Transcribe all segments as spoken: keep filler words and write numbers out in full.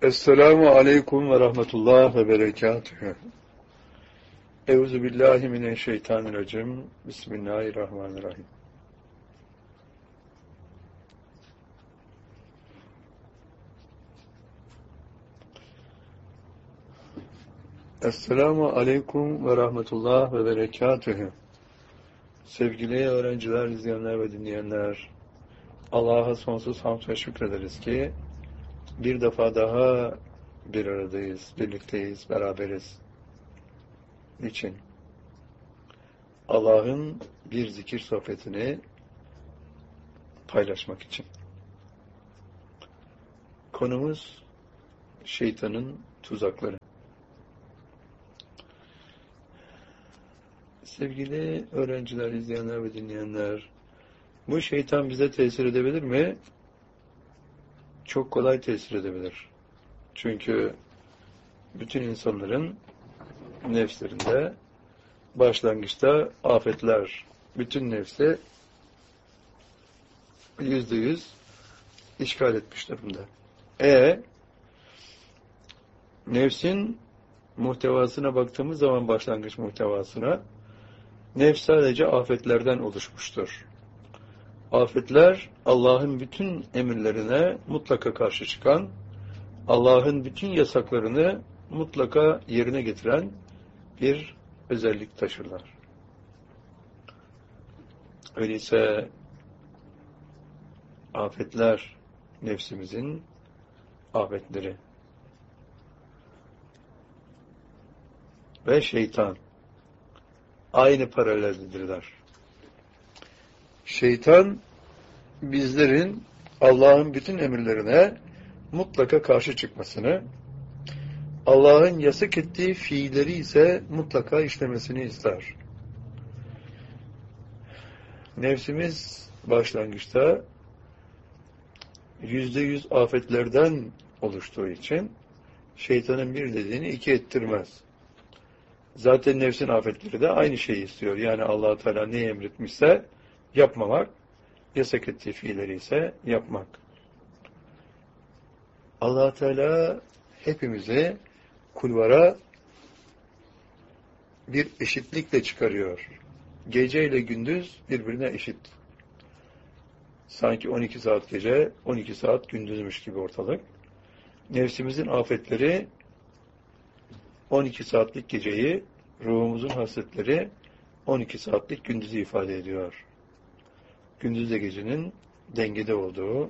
Esselamu aleyküm ve rahmetullah ve berekatühü. Euzu billahi mineşşeytanirracim. Bismillahirrahmanirrahim. Esselamu aleyküm ve rahmetullah ve berekatühü. Sevgili öğrenciler, izleyenler ve dinleyenler, Allah'a sonsuz hamd ve şükrederiz ki bir defa daha bir aradayız, birlikteyiz, beraberiz. Niçin? Allah'ın bir zikir sohbetini paylaşmak için. Konumuz şeytanın tuzakları. Sevgili öğrenciler, izleyenler ve dinleyenler, bu şeytan bize tesir edebilir mi? Çok kolay tesir edebilir. Çünkü bütün insanların nefslerinde başlangıçta afetler, bütün nefsi yüzde yüz işgal etmiş durumda. E nefsin muhtevasına baktığımız zaman, başlangıç muhtevasına, nefs sadece afetlerden oluşmuştur. Afetler, Allah'ın bütün emirlerine mutlaka karşı çıkan, Allah'ın bütün yasaklarını mutlaka yerine getiren bir özellik taşırlar. Öyleyse afetler nefsimizin afetleri ve şeytan aynı paraleldedirler. Şeytan bizlerin Allah'ın bütün emirlerine mutlaka karşı çıkmasını, Allah'ın yasak ettiği fiilleri ise mutlaka işlemesini ister. Nefsimiz başlangıçta yüzde yüz afetlerden oluştuğu için şeytanın bir dediğini iki ettirmez. Zaten nefsin afetleri de aynı şeyi istiyor. Yani Allah Teala neyi emretmişse yapmamak, yasak ettiği fiilleri ise yapmak. Allah Teala hepimizi kulvara bir eşitlikle çıkarıyor. Gece ile gündüz birbirine eşit. Sanki on iki saat gece, on iki saat gündüzmüş gibi ortalık. Nefsimizin afetleri on iki saatlik geceyi, ruhumuzun hasretleri on iki saatlik gündüzü ifade ediyor. Gündüzle gecenin dengede olduğu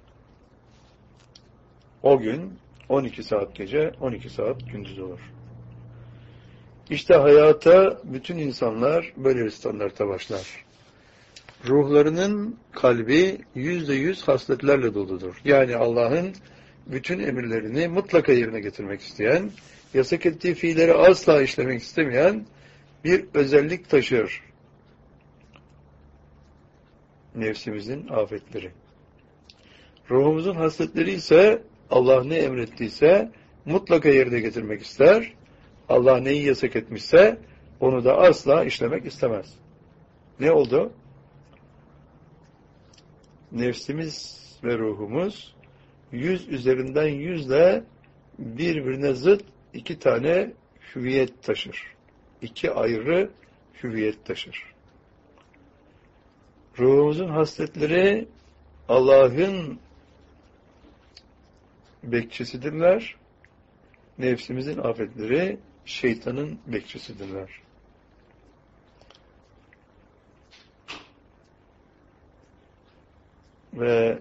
o gün on iki saat gece, on iki saat gündüz olur. İşte hayata bütün insanlar böyle bir standarta başlar. Ruhlarının kalbi yüzde yüz hasletlerle doludur. Yani Allah'ın bütün emirlerini mutlaka yerine getirmek isteyen, yasak ettiği fiilleri asla işlemek istemeyen bir özellik taşır. Nefsimizin afetleri. Ruhumuzun hasletleri ise Allah ne emrettiyse mutlaka yerine getirmek ister. Allah neyi yasak etmişse onu da asla işlemek istemez. Ne oldu? Nefsimiz ve ruhumuz yüz üzerinden yüzle birbirine zıt iki tane hüviyet taşır. İki ayrı hüviyet taşır. Ruhumuzun hasletleri Allah'ın bekçisidirler. Nefsimizin afetleri şeytanın bekçisidirler. Ve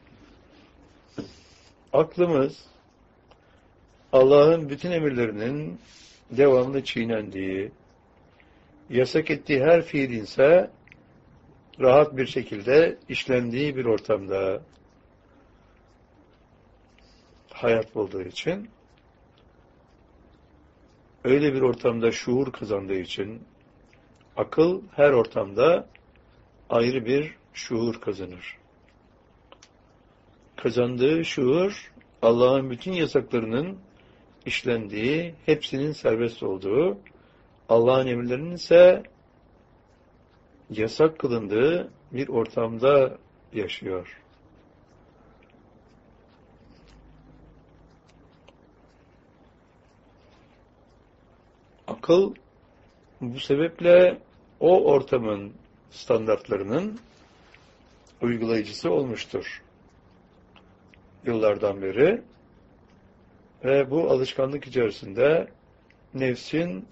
aklımız Allah'ın bütün emirlerinin devamlı çiğnendiği, yasak ettiği her fiilin ise rahat bir şekilde işlendiği bir ortamda hayat bulduğu için, öyle bir ortamda şuur kazandığı için, akıl her ortamda ayrı bir şuur kazanır. Kazandığı şuur, Allah'ın bütün yasaklarının işlendiği, hepsinin serbest olduğu, Allah'ın emirlerinin ise yasak kılındığı bir ortamda yaşıyor. Akıl bu sebeple o ortamın standartlarının uygulayıcısı olmuştur yıllardan beri ve bu alışkanlık içerisinde nefsin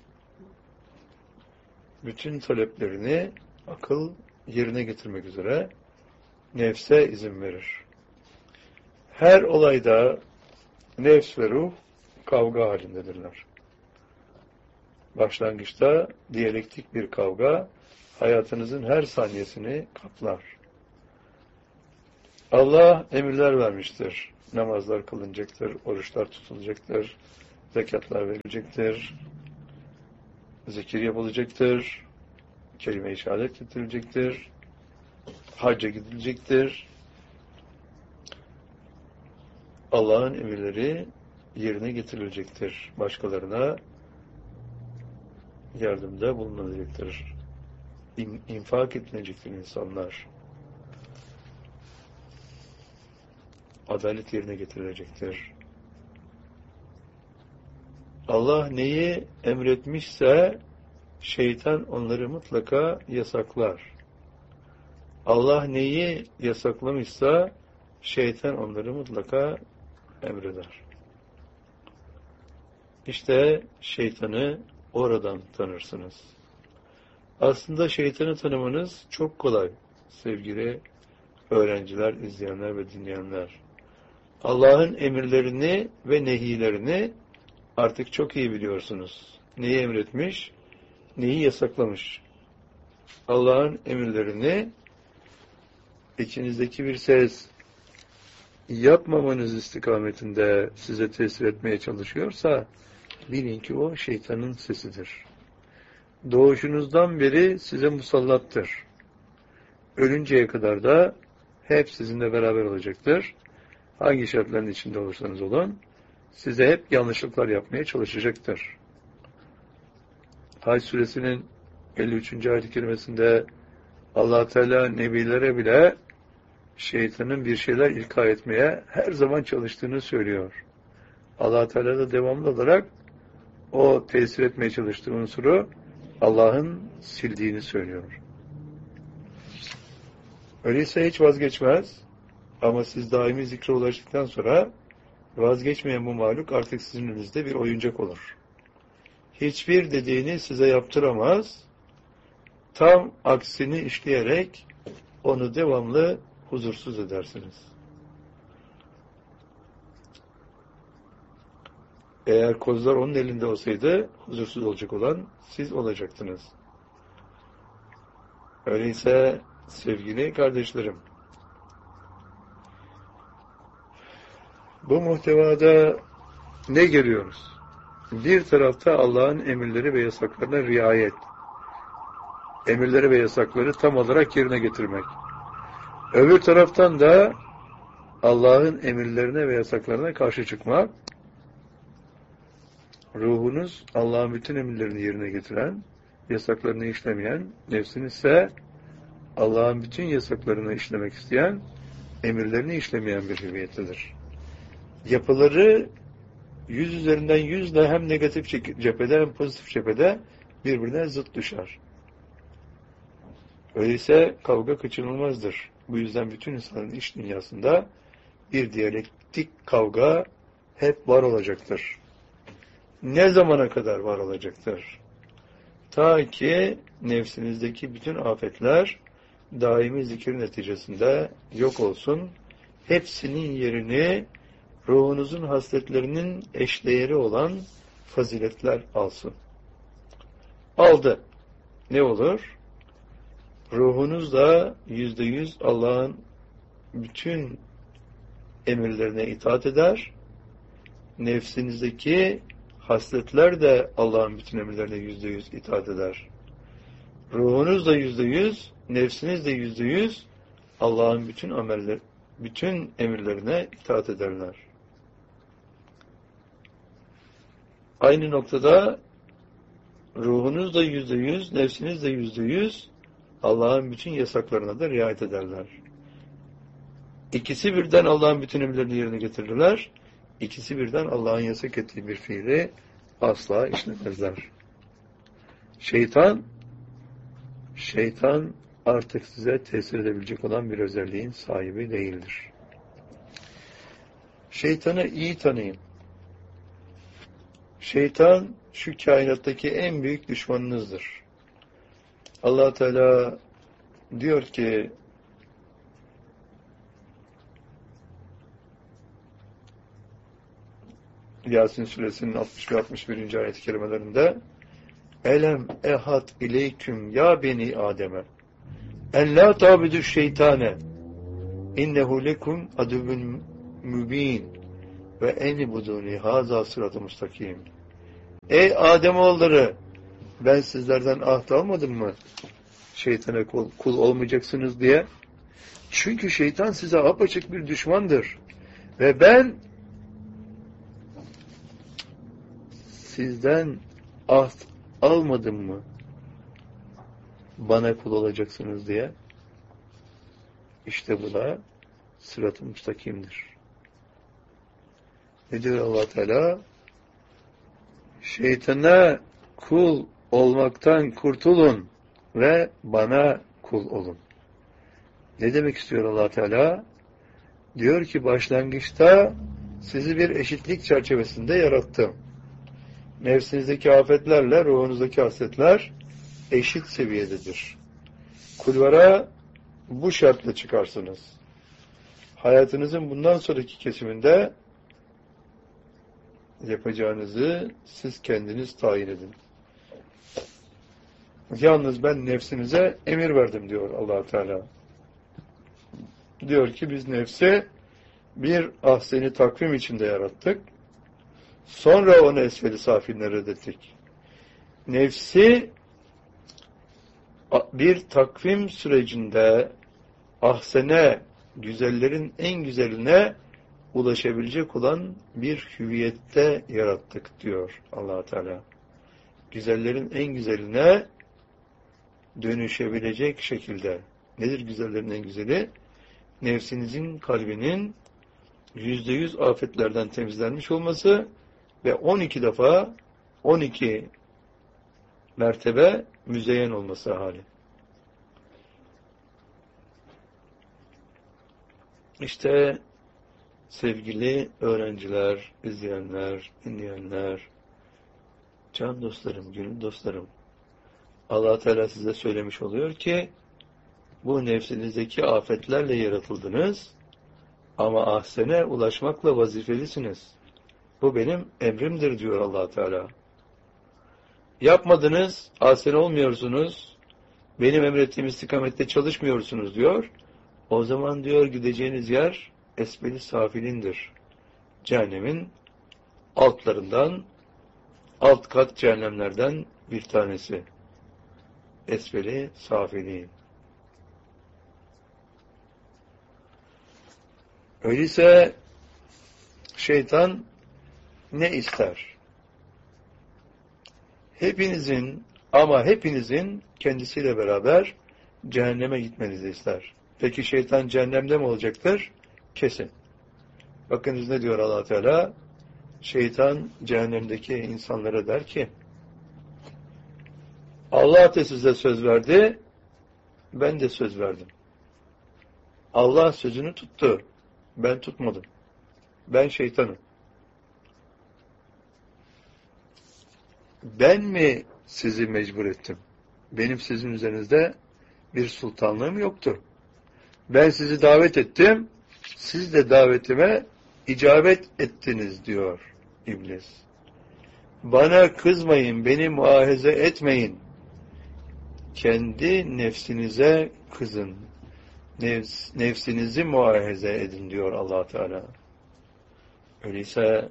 bütün taleplerini akıl yerine getirmek üzere nefse izin verir. Her olayda nefs ve ruh kavga halindedirler. Başlangıçta diyalektik bir kavga hayatınızın her saniyesini kaplar. Allah emirler vermiştir. Namazlar kılınacaktır, oruçlar tutulacaktır, zekatlar verilecektir, zikir yapılacaktır, kelime-i şehadet getirilecektir, hacca gidilecektir. Allah'ın emirleri yerine getirilecektir. Başkalarına yardımda bulunacaktır. İn, infak edilecektir insanlar. Adalet yerine getirilecektir. Allah neyi emretmişse şeytan onları mutlaka yasaklar. Allah neyi yasaklamışsa şeytan onları mutlaka emreder. İşte şeytanı oradan tanırsınız. Aslında şeytanı tanımanız çok kolay sevgili öğrenciler, izleyenler ve dinleyenler. Allah'ın emirlerini ve nehilerini artık çok iyi biliyorsunuz. Neyi emretmiş, neyi yasaklamış. Allah'ın emirlerini içinizdeki bir ses yapmamanız istikametinde size tesir etmeye çalışıyorsa bilin ki o şeytanın sesidir. Doğuşunuzdan beri size musallattır. Ölünceye kadar da hep sizinle beraber olacaktır. Hangi şartların içinde olursanız olun, size hep yanlışlıklar yapmaya çalışacaktır. Hac suresinin elli üçüncü ayet-i kerimesinde Allah Teala nebilere bile şeytanın bir şeyler ilka etmeye her zaman çalıştığını söylüyor. Allah Teala da devamlı olarak o tesir etmeye çalıştığı unsuru Allah'ın sildiğini söylüyor. Öyleyse hiç vazgeçmez. Ama siz daimi zikre ulaştıktan sonra vazgeçmeyen bu mahluk artık sizin önünüzde bir oyuncak olur. Hiçbir dediğini size yaptıramaz. Tam aksini işleyerek onu devamlı huzursuz edersiniz. Eğer kozlar onun elinde olsaydı huzursuz olacak olan siz olacaktınız. Öyleyse sevgili kardeşlerim, bu muhtevada ne görüyoruz? Bir tarafta Allah'ın emirleri ve yasaklarına riayet. Emirleri ve yasakları tam olarak yerine getirmek. Öbür taraftan da Allah'ın emirlerine ve yasaklarına karşı çıkmak. Ruhunuz Allah'ın bütün emirlerini yerine getiren, yasaklarını işlemeyen, nefsiniz ise Allah'ın bütün yasaklarını işlemek isteyen, emirlerini işlemeyen bir hüviyettedir. Yapıları yüz üzerinden yüzle hem negatif cephede hem pozitif cephede birbirine zıt düşer. Öyleyse kavga kaçınılmazdır. Bu yüzden bütün insanların iç dünyasında bir diyalektik kavga hep var olacaktır. Ne zamana kadar var olacaktır? Ta ki nefsinizdeki bütün afetler daimi zikir neticesinde yok olsun. Hepsinin yerini ruhunuzun hasletlerinin eşdeğeri olan faziletler alsın. Aldı. Ne olur? Ruhunuz da yüzde yüz Allah'ın bütün emirlerine itaat eder. Nefsinizdeki hasletler de Allah'ın bütün emirlerine yüzde yüz itaat eder. Ruhunuz da yüzde yüz, nefsiniz de yüzde yüz Allah'ın bütün ameller, bütün emirlerine itaat ederler. Aynı noktada ruhunuz da yüzde yüz, nefsiniz de yüzde yüz Allah'ın bütün yasaklarına da riayet ederler. İkisi birden Allah'ın bütün emirlerini yerine getirirler. İkisi birden Allah'ın yasak ettiği bir fiili asla işlemezler. Şeytan, şeytan artık size tesir edebilecek olan bir özelliğin sahibi değildir. Şeytanı iyi tanıyın. Şeytan şu kainattaki en büyük düşmanınızdır. Allah Teala diyor ki Yasin suresinin altmış ve altmış birinci ayet-i kerimelerinde Elem ehad ileyküm ya beni Adem'e en la tabidu şeytane innehu lekum aduvun mübin ve enibuduni haza sıratı mustakim. Ey Ademoğulları, ben sizlerden ahd almadım mı? Şeytana kul, kul olmayacaksınız diye. Çünkü şeytan size apaçık bir düşmandır. Ve ben sizden ahd almadım mı? Bana kul olacaksınız diye. İşte bu da sırat-ı müstakimdir. Ne diyor Allah Teala? Şeytana kul olmaktan kurtulun ve bana kul olun. Ne demek istiyor Allah Teala? Diyor ki başlangıçta sizi bir eşitlik çerçevesinde yarattım. Nefsinizdeki afetlerle ruhunuzdaki hasletler eşit seviyededir. Kulvara bu şartla çıkarsınız. Hayatınızın bundan sonraki kesiminde yapacağınızı siz kendiniz tayin edin. Yalnız ben nefsinize emir verdim diyor Allah Teala. Diyor ki biz nefsi bir ahseni takvim içinde yarattık. Sonra onu esfeli safiline reddettik. Nefsi bir takvim sürecinde ahsene, güzellerin en güzeline ulaşabilecek olan bir hüviyette yarattık diyor Allah Teala. Güzellerin en güzeline dönüşebilecek şekilde. Nedir güzellerin en güzeli? Nefsinizin, kalbinin yüzde yüz afetlerden temizlenmiş olması ve on iki defa on iki mertebe müzeyyen olması hali. İşte sevgili öğrenciler, izleyenler, dinleyenler, can dostlarım, gönül dostlarım, Allah Teala size söylemiş oluyor ki bu nefsinizdeki afetlerle yaratıldınız ama ahsene ulaşmakla vazifelisiniz. Bu benim emrimdir diyor Allah Teala. Yapmadınız, ahsen olmuyorsunuz, benim emrettiğim istikamette çalışmıyorsunuz diyor. O zaman diyor gideceğiniz yer esfeli safilindir. Cehennemin altlarından, alt kat cehennemlerden bir tanesi. Esfeli safilin. Öyleyse şeytan ne ister? Hepinizin ama hepinizin kendisiyle beraber cehenneme gitmenizi ister. Peki şeytan cehennemde mi olacaktır? Kesin. Bakınız ne diyor Allah Teala? Şeytan cehennemdeki insanlara der ki Allah da size söz verdi, ben de söz verdim. Allah sözünü tuttu, ben tutmadım. Ben şeytanım. Ben mi sizi mecbur ettim? Benim sizin üzerinizde bir sultanlığım yoktu. Ben sizi davet ettim, siz de davetime icabet ettiniz diyor İblis. Bana kızmayın, beni muahize etmeyin. Kendi nefsinize kızın. Nefs, nefsinizi muahize edin diyor Allah Teala. Öyleyse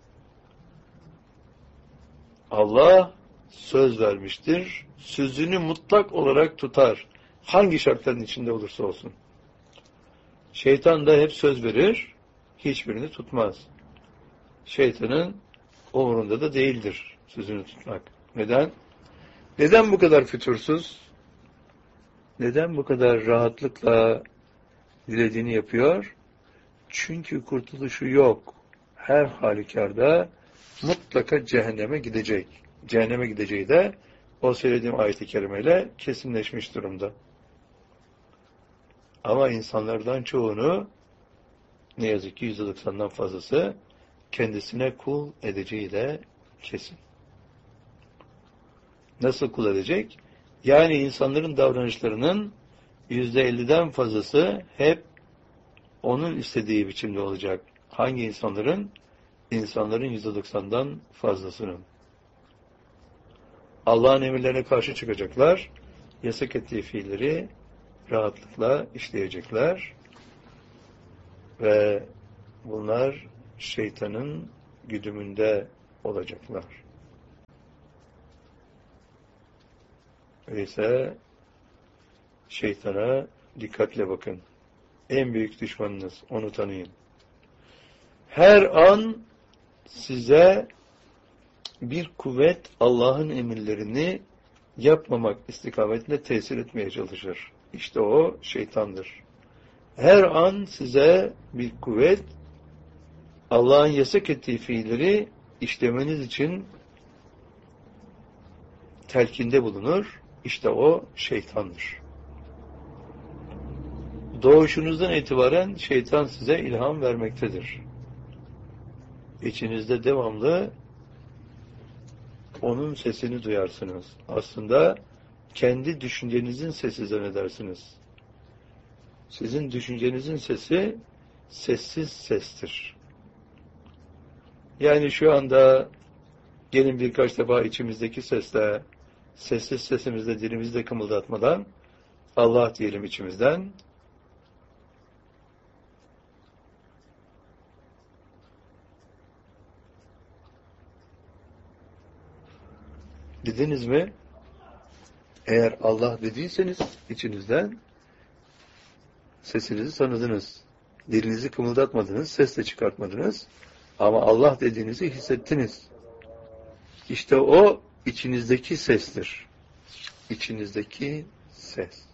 Allah söz vermiştir. Sözünü mutlak olarak tutar. Hangi şartların içinde olursa olsun. Şeytan da hep söz verir, hiçbirini tutmaz. Şeytanın umurunda da değildir sözünü tutmak. Neden? Neden bu kadar fütursuz? Neden bu kadar rahatlıkla dilediğini yapıyor? Çünkü kurtuluşu yok. Her halükarda mutlaka cehenneme gidecek. Cehenneme gideceği de o söylediğim ayet-i kerimeyle kesinleşmiş durumda. Ama insanlardan çoğunu, ne yazık ki yüzde doksandan fazlası kendisine kul edeceği de kesin. Nasıl kul edecek? Yani insanların davranışlarının yüzde elliden fazlası hep onun istediği biçimde olacak. Hangi insanların? İnsanların yüzde doksandan fazlasının. Allah'ın emirlerine karşı çıkacaklar, yasak ettiği fiilleri rahatlıkla işleyecekler ve bunlar şeytanın güdümünde olacaklar. Öyleyse şeytana dikkatle bakın. En büyük düşmanınız, onu tanıyın. Her an size bir kuvvet Allah'ın emirlerini yapmamak istikametinde tesir etmeye çalışır. İşte o şeytandır. Her an size bir kuvvet Allah'ın yasak ettiği fiilleri işlemeniz için telkinde bulunur. İşte o şeytandır. Doğuşunuzdan itibaren şeytan size ilham vermektedir. İçinizde devamlı onun sesini duyarsınız. Aslında kendi düşüncenizin sesi zannedersiniz. Sizin düşüncenizin sesi sessiz sestir. Yani şu anda gelin birkaç defa içimizdeki sesle, sessiz sesimizle dilimizde kımıldatmadan Allah diyelim içimizden. Dediniz mi? Eğer Allah dediyseniz içinizden sesinizi tanıdınız. Dilinizi kımıldatmadınız, ses de çıkartmadınız. Ama Allah dediğinizi hissettiniz. İşte o içinizdeki sestir. İçinizdeki ses.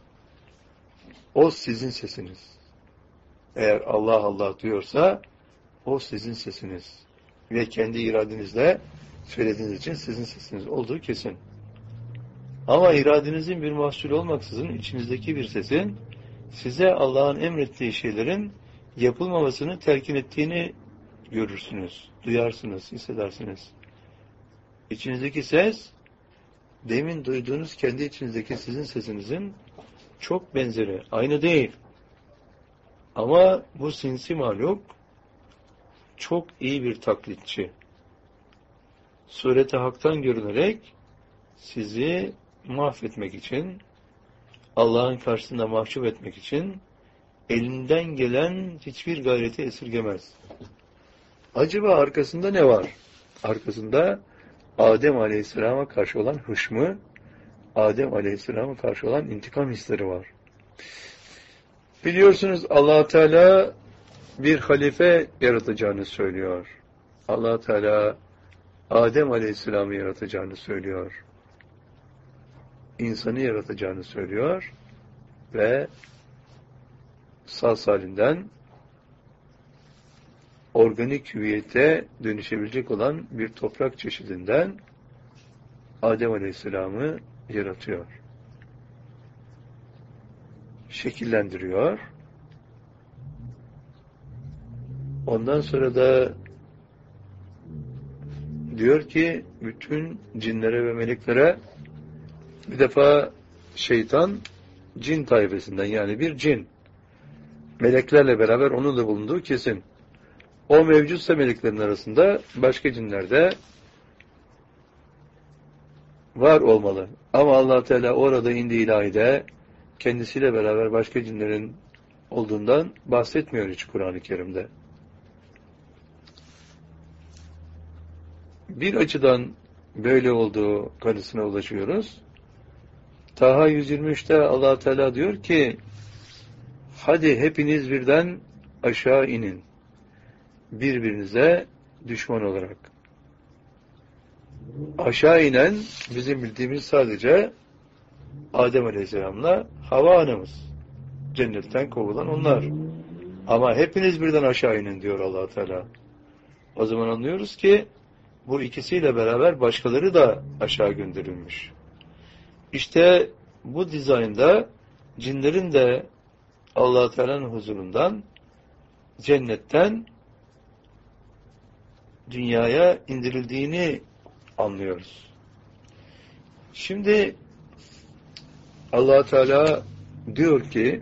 O sizin sesiniz. Eğer Allah Allah diyorsa o sizin sesiniz. Ve kendi iradenizle söylediğiniz için sizin sesiniz olduğu kesin. Ama iradenizin bir mahsulü olmaksızın içinizdeki bir sesin size Allah'ın emrettiği şeylerin yapılmamasını telkin ettiğini görürsünüz, duyarsınız, hissedersiniz. İçinizdeki ses, demin duyduğunuz kendi içinizdeki sizin sesinizin çok benzeri, aynı değil. Ama bu sinsi mahluk çok iyi bir taklitçi. Sureti haktan görünerek sizi mahvetmek için, Allah'ın karşısında mahcup etmek için elinden gelen hiçbir gayreti esirgemez. Acaba arkasında ne var? Arkasında Adem Aleyhisselam'a karşı olan hışmı, Adem Aleyhisselam'a karşı olan intikam hisleri var. Biliyorsunuz Allah Teala bir halife yaratacağını söylüyor. Allah Teala Adem Aleyhisselam'ı yaratacağını söylüyor. İnsanı yaratacağını söylüyor ve sağ salimden organik hüviyete dönüşebilecek olan bir toprak çeşidinden Adem Aleyhisselam'ı yaratıyor. Şekillendiriyor. Ondan sonra da diyor ki bütün cinlere ve meleklere, bir defa şeytan cin tayfesinden, yani bir cin. Meleklerle beraber onun da bulunduğu kesin. O mevcutsa meleklerin arasında başka cinler de var olmalı. Ama Allah Teala orada indi ilahide kendisiyle beraber başka cinlerin olduğundan bahsetmiyor hiç Kur'an-ı Kerim'de. Bir açıdan böyle olduğu kanısına ulaşıyoruz. Taha yüz yirmi üçte Allah Teala diyor ki, hadi hepiniz birden aşağı inin. Birbirinize düşman olarak. Aşağı inen bizim bildiğimiz sadece Adem Aleyhisselam'la Havva anamız. Cennetten kovulan onlar. Ama hepiniz birden aşağı inin diyor Allah Teala. O zaman anlıyoruz ki bu ikisiyle beraber başkaları da aşağı gönderilmiş. İşte bu dizaynda cinlerin de Allah-u Teala'nın huzurundan, cennetten dünyaya indirildiğini anlıyoruz. Şimdi Allah-u Teala diyor ki,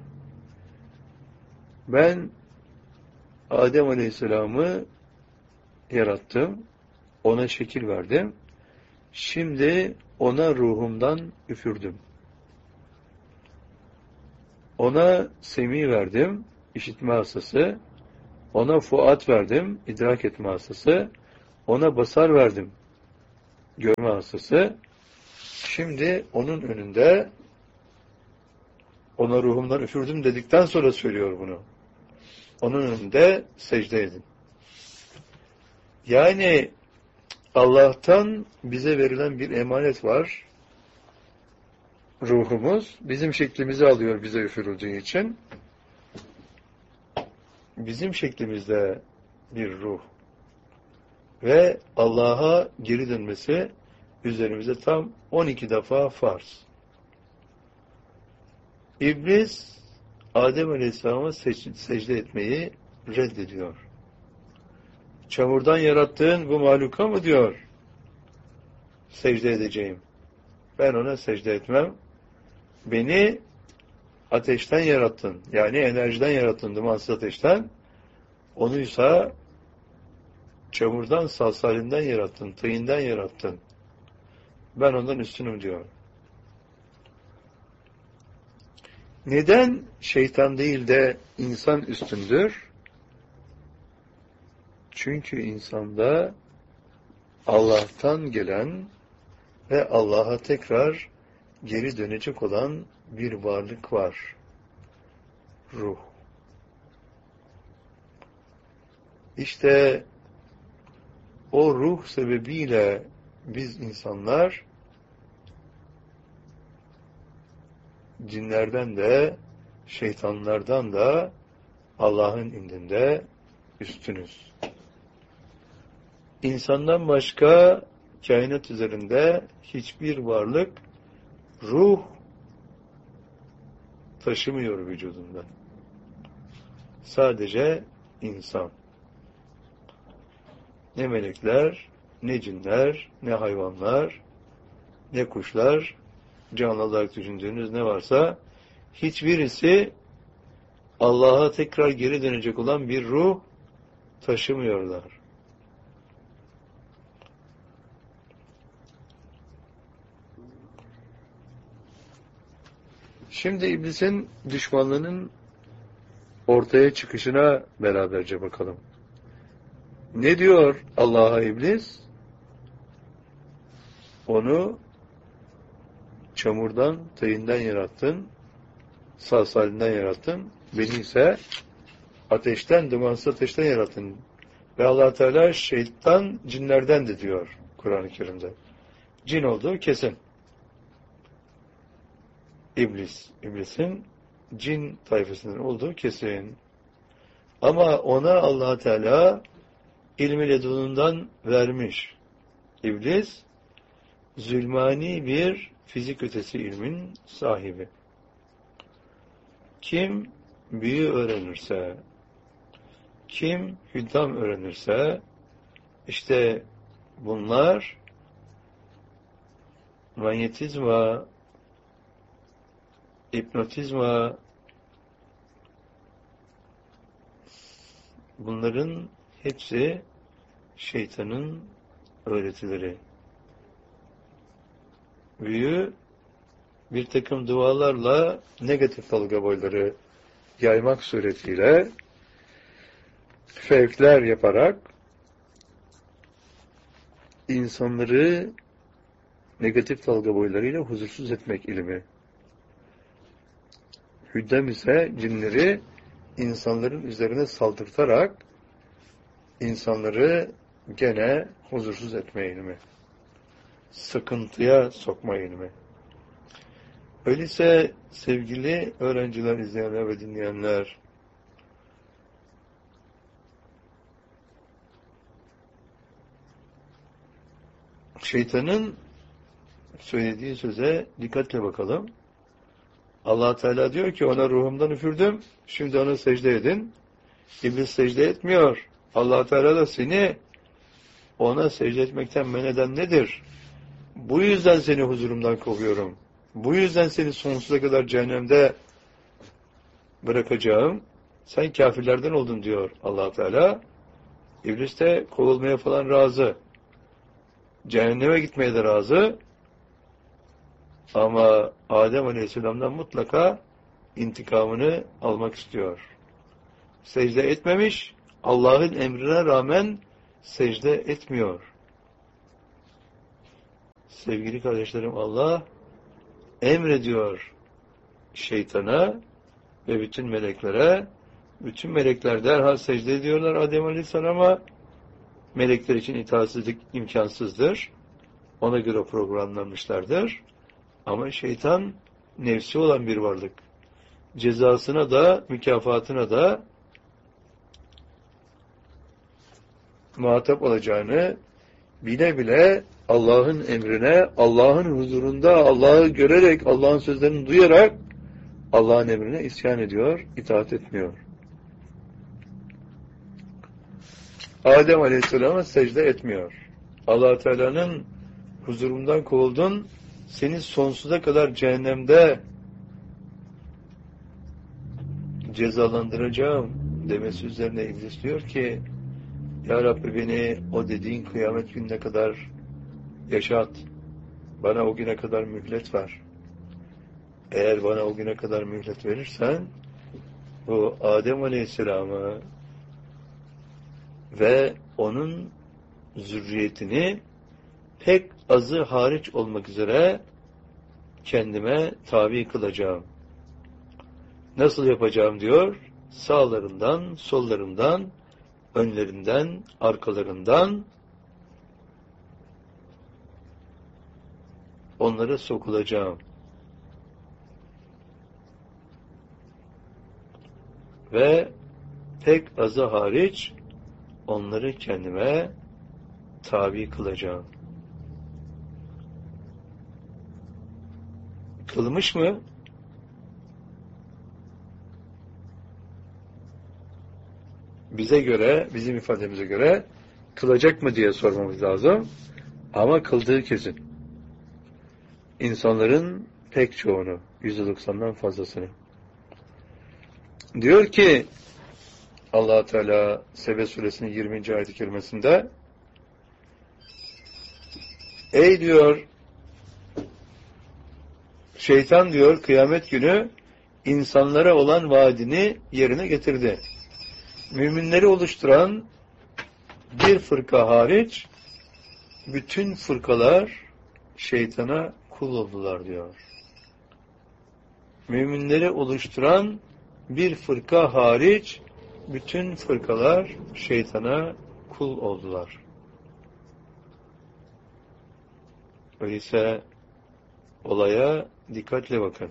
ben Adem Aleyhisselam'ı yarattım, ona şekil verdim, şimdi ona ruhumdan üfürdüm. Ona semi verdim, işitme hastası, ona fuat verdim, idrak etme hastası, ona basar verdim, görme hastası. Şimdi onun önünde ona ruhumdan üfürdüm dedikten sonra söylüyor bunu. Onun önünde secde edin. Yani Allah'tan bize verilen bir emanet var. Ruhumuz bizim şeklimizi alıyor bize üfürüldüğü için. Bizim şeklimizde bir ruh. Ve Allah'a geri dönmesi üzerimize tam on iki defa farz. İblis Adem Aleyhisselam'a secde etmeyi reddediyor. Çamurdan yarattığın bu mahluka mı diyor, secde edeceğim. Ben ona secde etmem. Beni ateşten yarattın. Yani enerjiden yarattın, dumansız ateşten. Onuysa çamurdan, salsalinden yarattın, tıyından yarattın. Ben ondan üstünüm diyor. Neden şeytan değil de insan üstündür? Çünkü insanda Allah'tan gelen ve Allah'a tekrar geri dönecek olan bir varlık var. Ruh. İşte o ruh sebebiyle biz insanlar cinlerden de şeytanlardan da Allah'ın indinde üstünüz. İnsandan başka kainat üzerinde hiçbir varlık ruh taşımıyor vücudunda. Sadece insan. Ne melekler, ne cinler, ne hayvanlar, ne kuşlar, canlı olarak düşündüğünüz ne varsa hiçbirisi Allah'a tekrar geri dönecek olan bir ruh taşımıyorlar. Şimdi iblisin düşmanlığının ortaya çıkışına beraberce bakalım. Ne diyor Allah'a iblis? Onu çamurdan, tayından yarattın, salsalinden yarattın, beni ise ateşten, dumansız ateşten yarattın. Ve Allah Teala şeytan cinlerden de diyor Kur'an-ı Kerim'de. Cin olduğu kesin. İblis, iblisin cin tayfasından olduğu kesin. Ama ona Allah Teala ilmi ledunundan vermiş. İblis zulmani bir fizik ötesi ilmin sahibi. Kim büyü öğrenirse, kim hüddam öğrenirse, işte bunlar manyetizma, hipnotizma, bunların hepsi şeytanın öğretileri. Büyü bir takım dualarla negatif dalga boyları yaymak suretiyle fevkler yaparak insanları negatif dalga boylarıyla huzursuz etmek ilmi. Hüddem ise cinleri insanların üzerine saldırtarak insanları gene huzursuz etme ilmi. Sıkıntıya sokma ilmi. Öyleyse sevgili öğrenciler, izleyenler ve dinleyenler, şeytanın söylediği söze dikkatle bakalım. Allah Teala diyor ki ona ruhumdan üfürdüm. Şimdi ona secde edin. İblis secde etmiyor. Allah Teala da seni ona secde etmekten men eden nedir? Bu yüzden seni huzurumdan kovuyorum. Bu yüzden seni sonsuza kadar cehennemde bırakacağım. Sen kafirlerden oldun diyor Allah Teala. İblis de kovulmaya falan razı. Cehenneme gitmeye de razı. Ama Adem Aleyhisselam'dan mutlaka intikamını almak istiyor. Secde etmemiş, Allah'ın emrine rağmen secde etmiyor. Sevgili kardeşlerim, Allah emrediyor şeytana ve bütün meleklere. Bütün melekler derhal secde ediyorlar Adem Aleyhisselam'a. Melekler için itaatsizlik imkansızdır. Ona göre programlanmışlardır. Ama şeytan nefsi olan bir varlık. Cezasına da, mükafatına da muhatap olacağını bile bile Allah'ın emrine, Allah'ın huzurunda Allah'ı görerek, Allah'ın sözlerini duyarak Allah'ın emrine isyan ediyor, itaat etmiyor. Adem Aleyhisselam'a secde etmiyor. Allah Teala'nın huzurundan kovuldun, seni sonsuza kadar cehennemde cezalandıracağım demesi üzerine İblis diyor ki, Ya Rabbi beni o dediğin kıyamet gününe kadar yaşat. Bana o güne kadar mühlet ver. Eğer bana o güne kadar mühlet verirsen, bu Adem Aleyhisselam'ı ve onun zürriyetini pek azı hariç olmak üzere kendime tabi kılacağım. Nasıl yapacağım diyor? Sağlarından, sollarından, önlerinden, arkalarından onlara sokulacağım. Ve pek azı hariç onları kendime tabi kılacağım. Kılmış mı? Bize göre, bizim ifademize göre kılacak mı diye sormamız lazım. Ama kıldığı kesin. İnsanların pek çoğunu, yüzde doksandan fazlasını. Diyor ki Allah Teala Sebe suresinin yirminci ayet-i kerimesinde, ey diyor şeytan diyor kıyamet günü insanlara olan vaadini yerine getirdi. Müminleri oluşturan bir fırka hariç bütün fırkalar şeytana kul oldular diyor. Müminleri oluşturan bir fırka hariç bütün fırkalar şeytana kul oldular. Öyleyse olaya dikkatle bakın.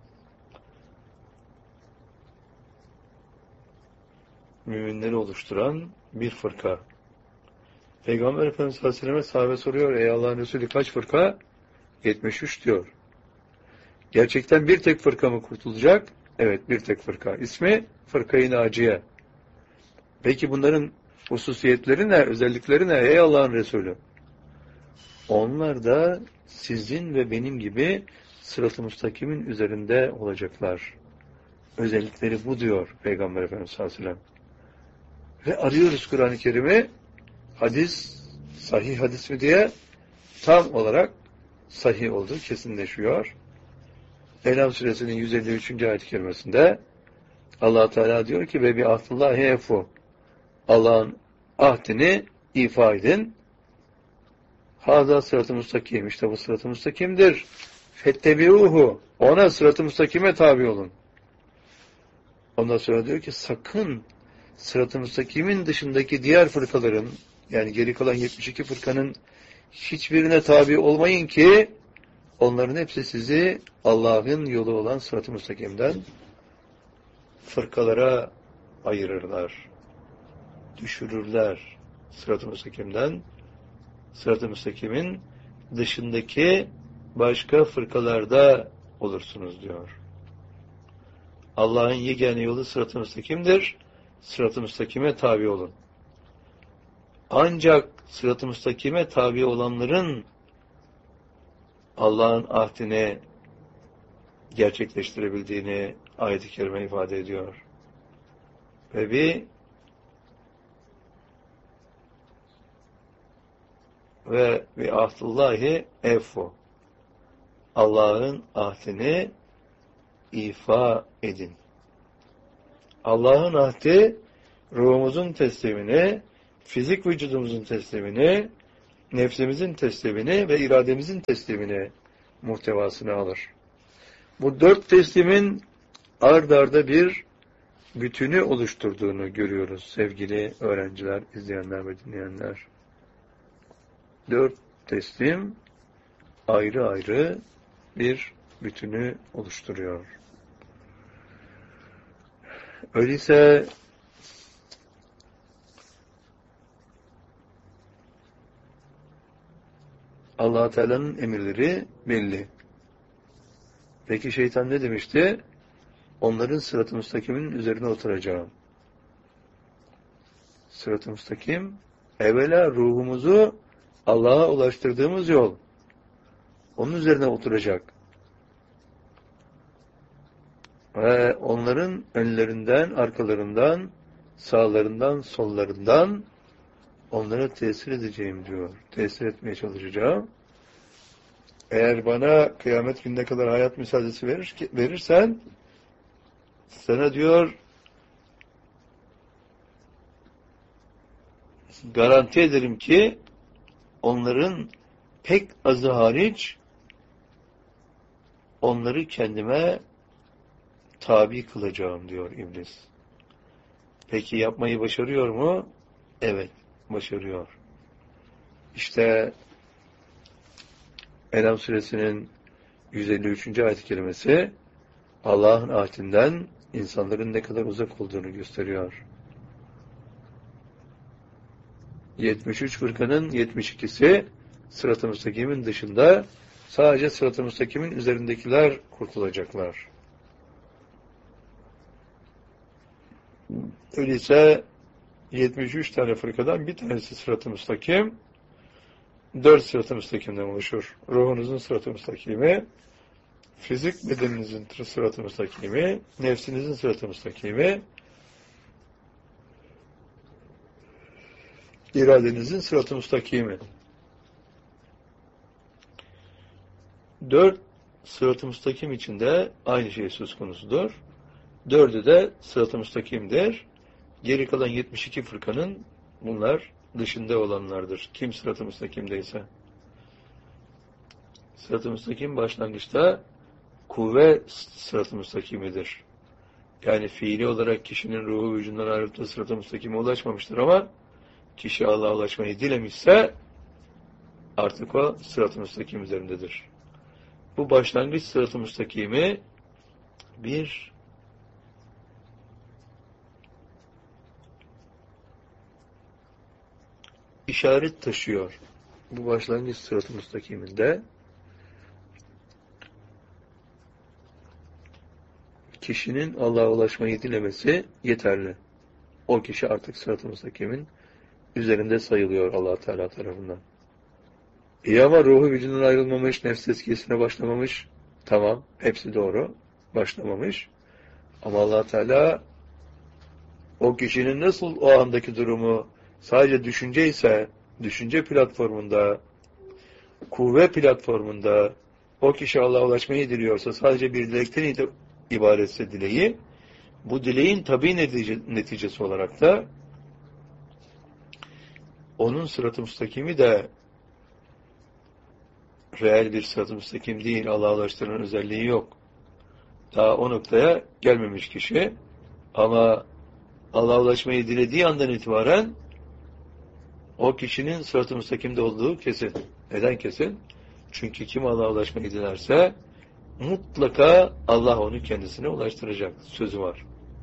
Müminleri oluşturan bir fırka. Peygamber Efendimiz sallallahu aleyhi ve selleme sahabe soruyor, ey Allah'ın Resulü kaç fırka? yetmiş üç diyor. Gerçekten bir tek fırka mı kurtulacak? Evet, bir tek fırka. İsmi Fırka-i Naciye. Peki bunların hususiyetleri ne, özellikleri ne ey Allah'ın Resulü? Onlar da sizin ve benim gibi sırat-ı müstakimin üzerinde olacaklar. Özellikleri bu diyor Peygamber Efendimiz sallallahu aleyhi ve sellem. Ve arıyoruz Kur'an-ı Kerim'i, hadis, sahih hadis mi diye, tam olarak sahih olduğu kesinleşiyor. En'am suresinin yüz elli üçüncü ayet-i kerimesinde Allah Teala diyor ki ve bi ahdillahi efu, Allah'ın ahdini ifa edin. Hâzâ sırat-ı müstakim, işte bu sırat-ı müstakimdir. Fettebiûhu, ona sırat-ı müstakime tabi olun. Ondan sonra diyor ki sakın sırat-ı müstakimin dışındaki diğer fırkaların, yani geri kalan yetmiş iki fırkanın hiçbirine tabi olmayın ki onların hepsi sizi Allah'ın yolu olan sırat-ı müstakimden fırkalara ayırırlar. Düşürürler sırat-ı müstakimden. Sırat-ı müstakimin dışındaki başka fırkalarda olursunuz diyor. Allah'ın yegane yolu sırat-ı müstakimdir. Sırat-ı müstakime tabi olun. Ancak sırat-ı müstakime tabi olanların Allah'ın ahdini gerçekleştirebildiğini ayet-i kerime ifade ediyor. Ve bir ve ve ahdullahi efu. Allah'ın ahdini ifa edin. Allah'ın ahdi ruhumuzun teslimini, fizik vücudumuzun teslimini, nefsimizin teslimini ve irademizin teslimini muhtevasını alır. Bu dört teslimin ard arda bir bütünü oluşturduğunu görüyoruz sevgili öğrenciler, izleyenler ve dinleyenler. Dört teslim ayrı ayrı bir bütünü oluşturuyor. Öyleyse Allah Teala'nın emirleri belli. Peki şeytan ne demişti? Onların sırat-ı müstakimin üzerine oturacağım. Sırat-ı müstakim, evvela ruhumuzu Allah'a ulaştırdığımız yol. Onun üzerine oturacak. Ve onların önlerinden, arkalarından, sağlarından, sollarından onlara tesir edeceğim diyor. Tesir etmeye çalışacağım. Eğer bana kıyamet gününe kadar hayat müsaadesi verir, verirsen sana diyor garanti ederim ki onların pek azı hariç onları kendime tabi kılacağım diyor iblis. Peki yapmayı başarıyor mu? Evet, başarıyor. İşte En'am suresinin yüz elli üçüncü ayet-i kerimesi Allah'ın ahdinden insanların ne kadar uzak olduğunu gösteriyor. yetmiş üç fırkanın yetmiş ikisi sırat-ı müstakimin dışında, sadece sırat-ı müstakimin üzerindekiler kurtulacaklar. Öyleyse yetmiş üç tane fırkadan bir tanesi sırat-ı müstakim, dört sırat-ı müstakimden oluşur. Ruhunuzun sırat-ı müstakimi, fizik bedeninizin sırat-ı müstakimi, nefsinizin sırat-ı müstakimi, iradenizin sırat-ı müstakimi. Dört sırat-ı müstakim içinde aynı şey söz konusudur. Dördü de sırat-ı müstakimdir. Geri kalan yetmiş iki fırkanın bunlar dışında olanlardır. Kim sırat-ı müstakimdeyse. Sırat-ı müstakim başlangıçta kuvve sırat-ı müstakimidir. Yani fiili olarak kişinin ruhu vücudundan ayrılıp da sırat-ı müstakime ulaşmamıştır ama kişi Allah'a ulaşmayı dilemişse artık o sırat-ı müstakim üzerindedir. Bu başlangıç sırat-ı müstakimi bir işaret taşıyor. Bu başlangıç sırat-ı müstakiminde kişinin Allah'a ulaşmayı dilemesi yeterli. O kişi artık sırat-ı müstakimin üzerinde sayılıyor Allah Teala tarafından. İyi ama ruhu vücudundan ayrılmamış, nefs tezkiyesine başlamamış. Tamam, hepsi doğru. Başlamamış. Ama Allah Teala o kişinin nasıl o andaki durumu sadece düşünce ise, düşünce platformunda, kuvve platformunda o kişi Allah'a ulaşmayı diliyorsa, sadece bir dilekten ibaretse dileği, bu dileğin tabii netice, neticesi olarak da onun sırat-ı müstakimi de reel bir sırat-ı müstakim değil, Allah'a ulaştıran özelliği yok. Daha o noktaya gelmemiş kişi. Ama Allah'a ulaşmayı dilediği andan itibaren o kişinin sırat-ı müstakimde olduğu kesin. Neden kesin? Çünkü kim Allah'a ulaşmayı dilerse mutlaka Allah onu kendisine ulaştıracak. Sözü var.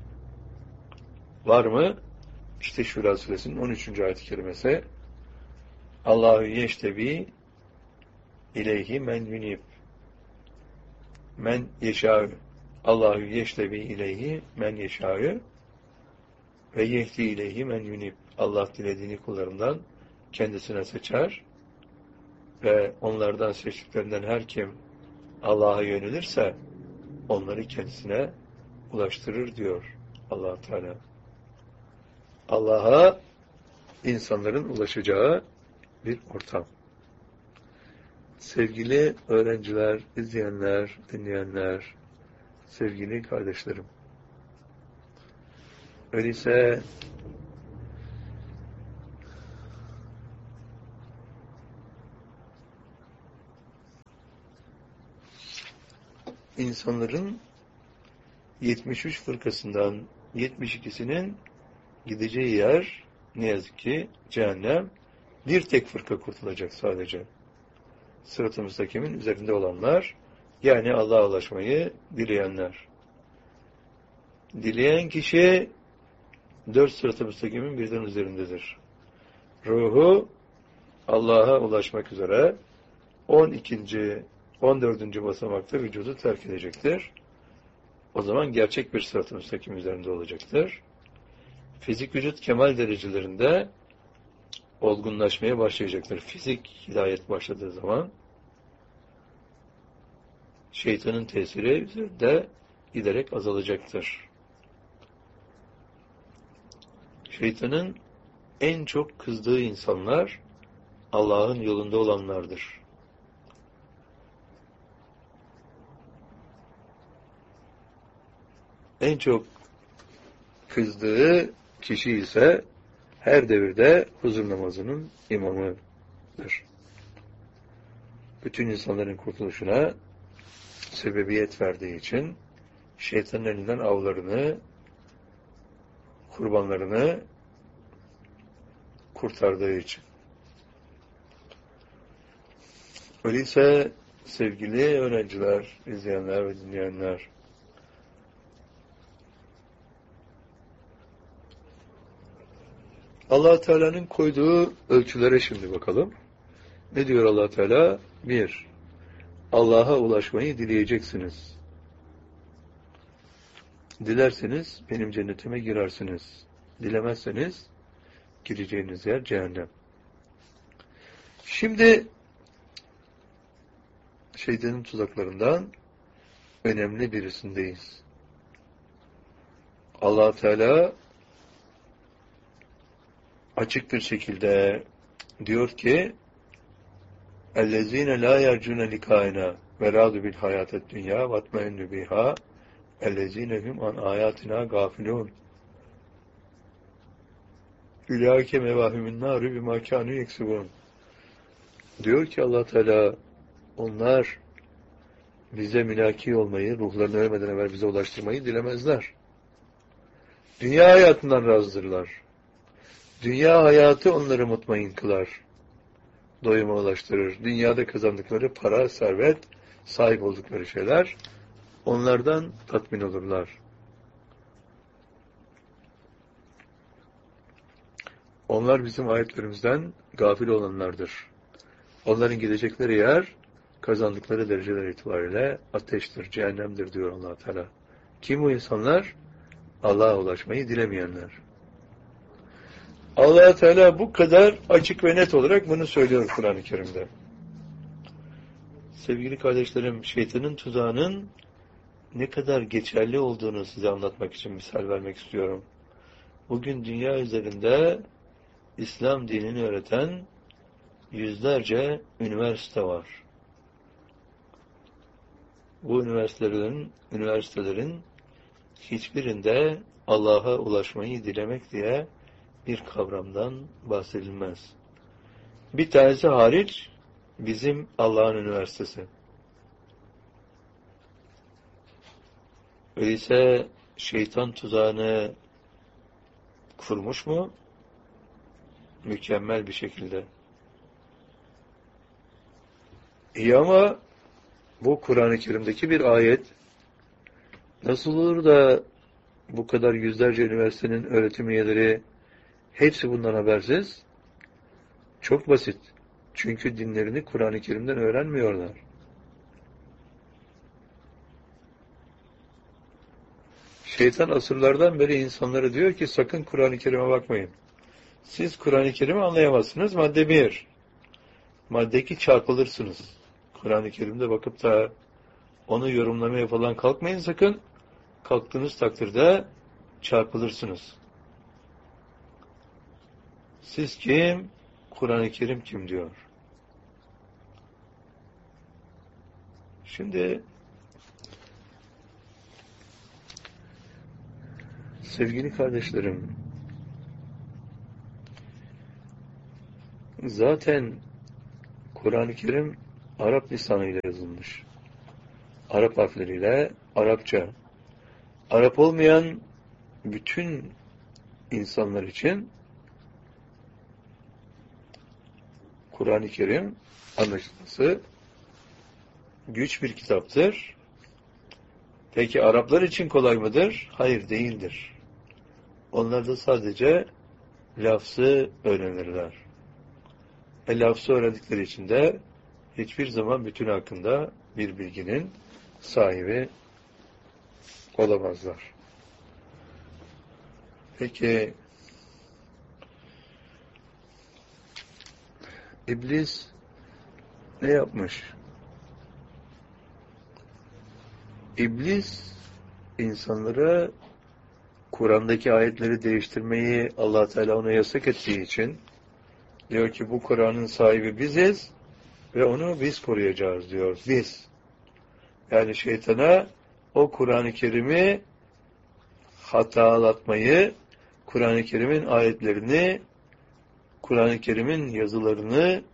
Var mı? İşte Şura suresinin on üçüncü ayet-i kerimesi. Allahu yeştebi ileyhi men yunib. men yeşâ'ü. Allahu yeşlevi ileyhi men yeşâ'ü ve yehdi ileyhi men yunib. Allah dilediğini kullarından kendisine seçer ve onlardan seçtiklerinden her kim Allah'a yönelirse onları kendisine ulaştırır diyor Allah Teala. Allah'a insanların ulaşacağı bir ortam. Sevgili öğrenciler, izleyenler, dinleyenler, sevgili kardeşlerim. Öyleyse insanların yetmiş üç fırkasından yetmiş ikisinin gideceği yer ne yazık ki cehennem. Bir tek fırka kurtulacak sadece. Sırat-ı müstakimin üzerinde olanlar, yani Allah'a ulaşmayı dileyenler. Dileyen kişi dört sırat-ı müstakimin birden üzerindedir. Ruhu Allah'a ulaşmak üzere on ikinci on dördüncü basamakta vücudu terk edecektir. O zaman gerçek bir sırat-ı müstakim üzerinde olacaktır. Fizik vücut kemal derecelerinde olgunlaşmaya başlayacaktır. Fizik hidayet başladığı zaman şeytanın tesiri üzerinde giderek azalacaktır. Şeytanın en çok kızdığı insanlar Allah'ın yolunda olanlardır. En çok kızdığı kişi ise her devirde huzur namazının imamıdır. Bütün insanların kurtuluşuna sebebiyet verdiği için şeytanın elinden avlarını, kurbanlarını kurtardığı için. Öyleyse sevgili öğrenciler, izleyenler ve dinleyenler, Allah Teala'nın koyduğu ölçülere şimdi bakalım. Ne diyor Allah Teala? Bir, Allah'a ulaşmayı dileyeceksiniz. Dilerseniz benim cennetime girersiniz. Dilemezseniz gireceğiniz yer cehennem. Şimdi şeytanın tuzaklarından önemli birisindeyiz. Allah Teala açık bir şekilde diyor ki اَلَّذ۪ينَ لَا يَرْجُونَ لِكَائِنَا وَرَادُ بِالْحَيَاةَ الدُّنْيَا وَاتْمَئِنُّ بِهَا اَلَّذ۪ينَ هُمْ عَنْ آيَاتِنَا غَافِلُونَ اُلَٰئِكَ مَوَاهِمُ النَّارِ بِمَا كَانُوا يَكْسِبُونَ. Diyor ki Allah Teala, onlar bize mülaki olmayı, ruhlarını ölmeden evvel bize ulaştırmayı dilemezler. Dünya hayatından razdırlar. Dünya hayatı onları mutmain kılar. Doyuma ulaştırır. Dünyada kazandıkları para, servet, sahip oldukları şeyler onlardan tatmin olurlar. Onlar bizim ayetlerimizden gafil olanlardır. Onların gidecekleri yer, kazandıkları dereceler itibariyle ateştir, cehennemdir diyor Allah Teala. Kim bu insanlar? Allah'a ulaşmayı dilemeyenler. Allah Teala bu kadar açık ve net olarak bunu söylüyor Kur'an-ı Kerim'de. Sevgili kardeşlerim, şeytanın tuzağının ne kadar geçerli olduğunu size anlatmak için misal vermek istiyorum. Bugün dünya üzerinde İslam dinini öğreten yüzlerce üniversite var. Bu üniversitelerin, üniversitelerin hiçbirinde Allah'a ulaşmayı dilemek diye bir kavramdan bahsedilmez. Bir tanesi hariç bizim Allah'ın üniversitesi. Öyleyse şeytan tuzağını kurmuş mu? Mükemmel bir şekilde. İyi ama bu Kur'an-ı Kerim'deki bir ayet. Nasıl olur da bu kadar yüzlerce üniversitenin öğretim üyeleri hepsi bundan habersiz? Çok basit. Çünkü dinlerini Kur'an-ı Kerim'den öğrenmiyorlar. şeytan asırlardan beri insanlara diyor ki sakın Kur'an-ı Kerim'e bakmayın. Siz Kur'an-ı Kerim'i anlayamazsınız. Madde bir. Madde iki, çarpılırsınız. Kur'an-ı Kerim'de bakıp da onu yorumlamaya falan kalkmayın sakın. Kalktığınız takdirde çarpılırsınız. Siz kim? Kur'an-ı Kerim kim diyor. Şimdi sevgili kardeşlerim, zaten Kur'an-ı Kerim Arap lisanıyla yazılmış. Arap harfleriyle, Arapça. Arap olmayan bütün insanlar için Kur'an-ı Kerim anlaşılması güç bir kitaptır. Peki Araplar için kolay mıdır? Hayır, değildir. Onlar da sadece lafzı öğrenirler. E lafzı öğrendikleri için de hiçbir zaman bütün hakkında bir bilginin sahibi olamazlar. Peki İblis ne yapmış? İblis insanlara Kur'an'daki ayetleri değiştirmeyi Allah Teala ona yasak ettiği için diyor ki bu Kur'an'ın sahibi biziz ve onu biz koruyacağız diyor. Biz. Yani şeytana o Kur'an-ı Kerim'i hatalatmayı, Kur'an-ı Kerim'in ayetlerini, Kur'an-ı Kerim'in yazılarını,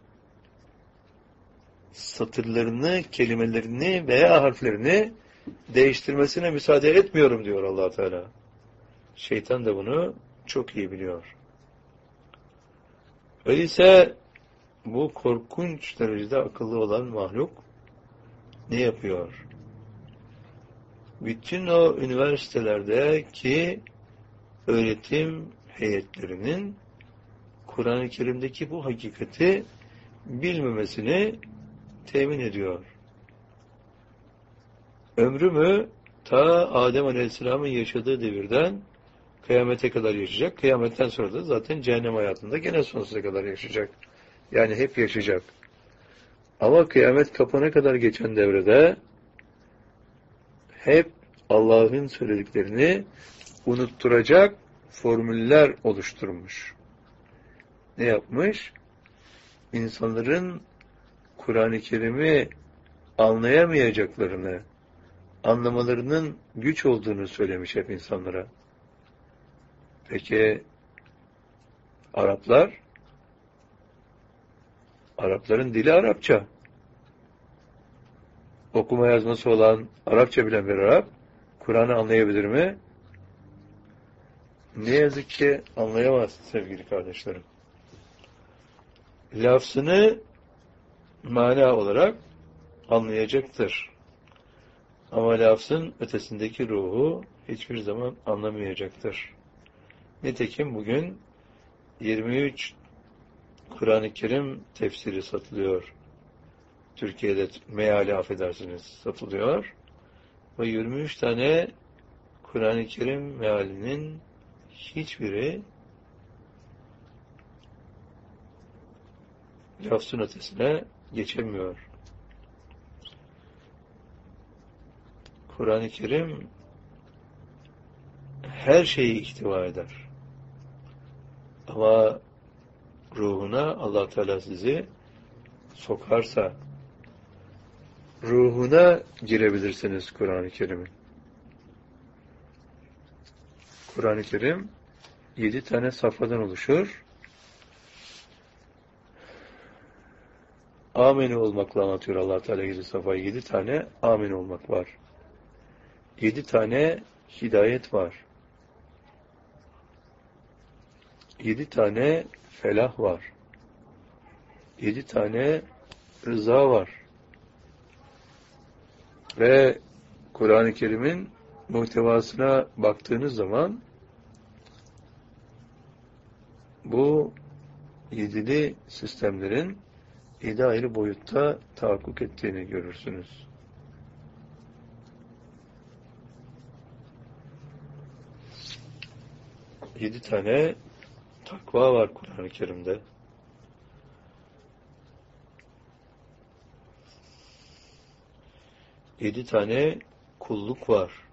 satırlarını, kelimelerini veya harflerini değiştirmesine müsaade etmiyorum diyor Allah Teala. Şeytan da bunu çok iyi biliyor. Öyleyse bu korkunç derecede akıllı olan mahluk ne yapıyor? Bütün o üniversitelerdeki öğretim heyetlerinin Kur'an-ı Kerim'deki bu hakikati bilmemesini temin ediyor. Ömrümü ta Adem Aleyhisselam'ın yaşadığı devirden kıyamete kadar yaşayacak. Kıyametten sonra da zaten cehennem hayatında gene sonsuza kadar yaşayacak. Yani hep yaşayacak. Ama kıyamet kapana kadar geçen devrede hep Allah'ın söylediklerini unutturacak formüller oluşturmuş. Ne yapmış? İnsanların Kur'an-ı Kerim'i anlayamayacaklarını, anlamalarının güç olduğunu söylemiş hep insanlara. Peki Araplar? Arapların dili Arapça. Okuma yazması olan, Arapça bilen bir Arap, Kur'an'ı anlayabilir mi? Ne yazık ki anlayamaz sevgili kardeşlerim. Lafzını mana olarak anlayacaktır. Ama lafzın ötesindeki ruhu hiçbir zaman anlamayacaktır. Nitekim bugün yirmi üç Kur'an-ı Kerim tefsiri satılıyor. Türkiye'de meali affedersiniz satılıyor. Ve yirmi üç tane Kur'an-ı Kerim mealinin hiçbiri lafzın ötesine geçemiyor. Kur'an-ı Kerim her şeyi ihtiva eder. Ama ruhuna Allah Teala sizi sokarsa ruhuna girebilirsiniz Kur'an-ı Kerim'in. Kur'an-ı Kerim yedi tane safhadan oluşur. Amin olmakla anlatıyor Allah Teala yedi safhayı. Yedi tane amin olmak var. Yedi tane hidayet var. Yedi tane felah var. Yedi tane rıza var. Ve Kur'an-ı Kerim'in muhtevasına baktığınız zaman bu yedili sistemlerin yedi ayrı boyutta tahakkuk ettiğini görürsünüz. Yedi tane takva var Kur'an-ı Kerim'de. Yedi tane kulluk var.